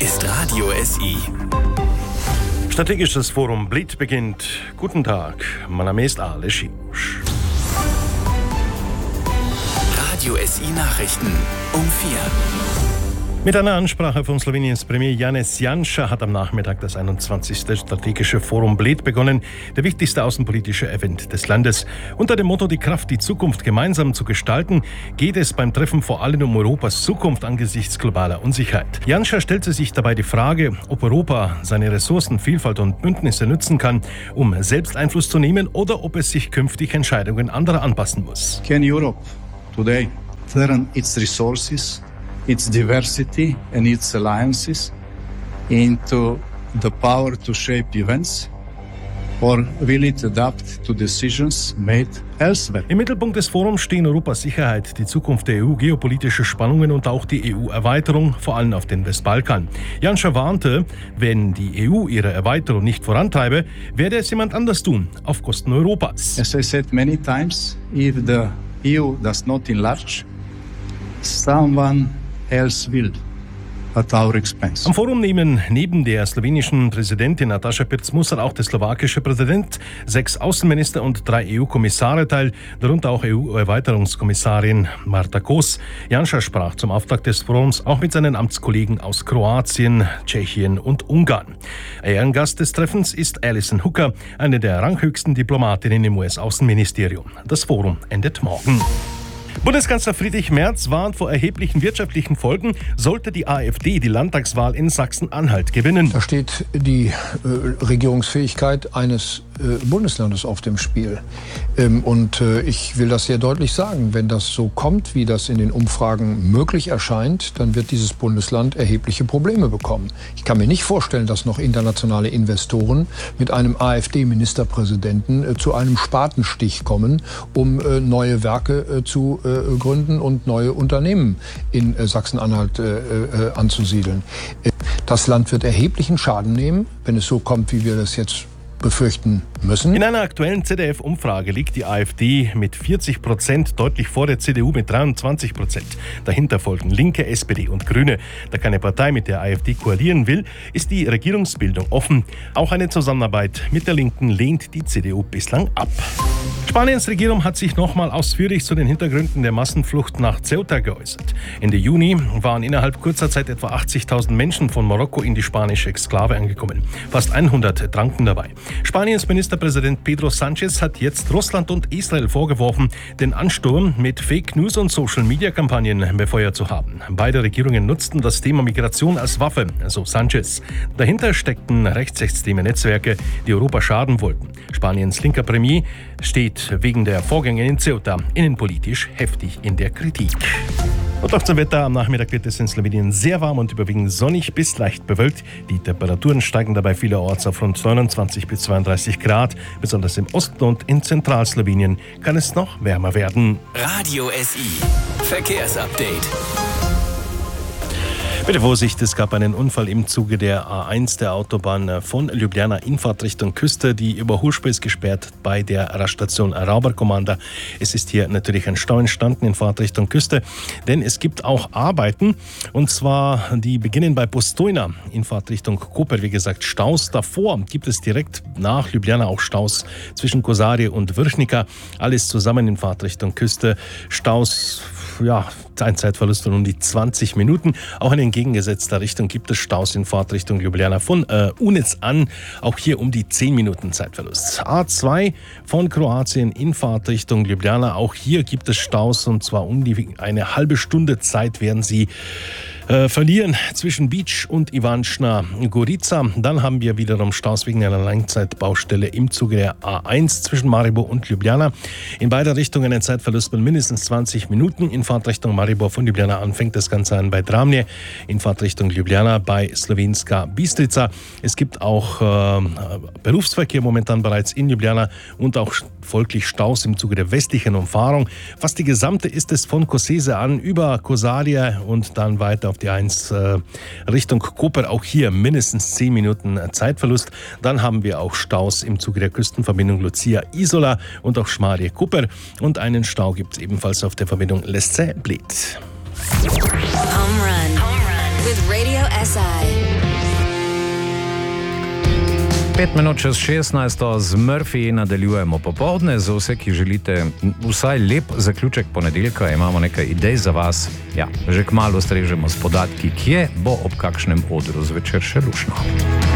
ist Radio SI. Strategisches Forum Bled beginnt. Guten Tag, mein Name ist Aleš Simoš. Radio SI Nachrichten um 4. Mit einer Ansprache von Sloweniens Premier Janez Janša hat am Nachmittag das 21. Strategische Forum Bled begonnen, der wichtigste außenpolitische Event des Landes. Unter dem Motto "Die Kraft, die Zukunft gemeinsam zu gestalten" geht es beim Treffen vor allem um Europas Zukunft angesichts globaler Unsicherheit. Janša stellte sich dabei die Frage, ob Europa seine Ressourcen, Vielfalt und Bündnisse nutzen kann, um selbst Einfluss zu nehmen, oder ob es sich künftig Entscheidungen anderer anpassen muss. Can Europe today turn its resources, its diversity and its alliances into the power to shape events, or will it adapt to decisions made elsewhere? Im Mittelpunkt des Forums stehen Europas Sicherheit, die Zukunft der EU, geopolitische Spannungen und auch die EU-Erweiterung, vor allem auf den Westbalkan. Janša warnte, wenn die EU ihre Erweiterung nicht vorantreibe, werde es jemand anders tun, auf Kosten Europas. As I said many times, if the EU does not enlarge, someone else will, at our expense. Am Forum nehmen neben der slowenischen Präsidentin Nataša Pirc-Musar auch der slowakische Präsident, 6 Außenminister und 3 EU-Kommissare teil, darunter auch EU-Erweiterungskommissarin Marta Kos. Janša sprach zum Auftakt des Forums auch mit seinen Amtskollegen aus Kroatien, Tschechien und Ungarn. Ehrengast des Treffens ist Alison Hooker, eine der ranghöchsten Diplomatinnen im US-Außenministerium. Das Forum endet morgen. Bundeskanzler Friedrich Merz warnt vor erheblichen wirtschaftlichen Folgen, sollte die AfD die Landtagswahl in Sachsen-Anhalt gewinnen. Da steht die Regierungsfähigkeit eines Bundeslandes auf dem Spiel. Ich will das sehr deutlich sagen. Wenn das so kommt, wie das in den Umfragen möglich erscheint, dann wird dieses Bundesland erhebliche Probleme bekommen. Ich kann mir nicht vorstellen, dass noch internationale Investoren mit einem AfD-Ministerpräsidenten zu einem Spatenstich kommen, um neue Werke zu gründen und neue Unternehmen in Sachsen-Anhalt anzusiedeln. Das Land wird erheblichen Schaden nehmen, wenn es so kommt, wie wir das jetzt befürchten müssen. In einer aktuellen ZDF-Umfrage liegt die AfD mit 40% deutlich vor der CDU mit 23%. Dahinter folgen Linke, SPD und Grüne. Da keine Partei mit der AfD koalieren will, ist die Regierungsbildung offen. Auch eine Zusammenarbeit mit der Linken lehnt die CDU bislang ab. Spaniens Regierung hat sich nochmal ausführlich zu den Hintergründen der Massenflucht nach Ceuta geäußert. Ende Juni waren innerhalb kurzer Zeit etwa 80.000 Menschen von Marokko in die spanische Exklave angekommen. Fast 100 ertranken dabei. Spaniens Ministerpräsident Pedro Sánchez hat jetzt Russland und Israel vorgeworfen, den Ansturm mit Fake News und Social-Media-Kampagnen befeuert zu haben. Beide Regierungen nutzten das Thema Migration als Waffe, so Sánchez. Dahinter steckten rechtsextreme Netzwerke, die Europa schaden wollten. Spaniens linker Premier steht wegen der Vorgänge in Ceuta innenpolitisch heftig in der Kritik. Und auch zum Wetter. Am Nachmittag wird es in Slowenien sehr warm und überwiegend sonnig bis leicht bewölkt. Die Temperaturen steigen dabei vielerorts auf rund 29 bis 32 Grad. Besonders im Osten und in Zentralslowenien kann es noch wärmer werden. Radio SI Verkehrsupdate. Bitte Vorsicht, es gab einen Unfall im Zuge der A1 der Autobahn von Ljubljana in Fahrtrichtung Küste. Die Überholspur ist gesperrt bei der Raststation Rauberkomanda. Es ist hier natürlich ein Stau entstanden in Fahrtrichtung Küste, denn es gibt auch Arbeiten, und zwar die beginnen bei Postojna in Fahrtrichtung Koper. Wie gesagt, Staus. Davor gibt es direkt nach Ljubljana auch Staus zwischen Kosarie und Vršnica. Alles zusammen in Fahrtrichtung Küste. Staus, ein Zeitverlust von um die 20 Minuten. Auch in entgegengesetzter Richtung gibt es Staus in Fahrtrichtung Ljubljana von Unitz an. Auch hier um die 10 Minuten Zeitverlust. A2 von Kroatien in Fahrtrichtung Ljubljana. Auch hier gibt es Staus, und zwar um eine halbe Stunde Zeit werden Sie verlieren zwischen Beach und Ivančna Gorica. Dann haben wir wiederum Staus wegen einer Langzeitbaustelle im Zuge der A1 zwischen Maribor und Ljubljana. In beide Richtungen ein Zeitverlust von mindestens 20 Minuten. In Fahrtrichtung Maribor von Ljubljana an fängt das Ganze an bei Dramnje. In Fahrtrichtung Ljubljana bei Slovenska Bistrica. Es gibt auch Berufsverkehr momentan bereits in Ljubljana und auch folglich Staus im Zuge der westlichen Umfahrung. Fast die gesamte ist es von Kosese an über Kosarie und dann weiter auf die 1 Richtung Koper. Auch hier mindestens 10 Minuten Zeitverlust. Dann haben wir auch Staus im Zuge der Küstenverbindung Lucia-Isola und auch Schmarje-Koper. Und einen Stau gibt es ebenfalls auf der Verbindung Lesce-Bled. Home Run. with Radio SI. 5 minut čez 16. z Murphy nadaljujemo popoldne. Za vse, ki želite vsaj lep zaključek ponedeljka, imamo nekaj idej za vas. Ja, že kmalu strežemo s podatki, kje bo ob kakšnem odru zvečer še lušno.